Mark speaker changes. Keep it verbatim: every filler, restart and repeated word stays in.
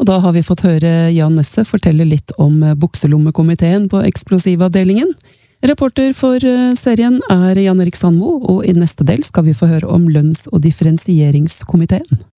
Speaker 1: da har vi fått høre Jan Nesse fortelle litt om bukselommekomiteen på eksplosivavdelingen. Reporter for serien er Jan Erik Sandmo, og i neste del skal vi få høre om lønns- og differensieringskomiteen.